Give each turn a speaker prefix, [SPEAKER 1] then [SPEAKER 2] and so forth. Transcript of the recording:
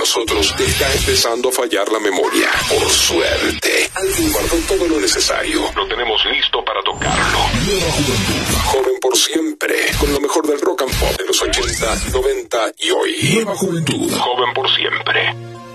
[SPEAKER 1] nosotros te está empezando a fallar la memoria. Por suerte, alguien guardó todo lo necesario. Lo tenemos listo para tocarlo. Nueva Juventud. Joven por siempre. Con lo mejor del rock and pop de los 80, 90 y hoy. Nueva Juventud. Joven por siempre.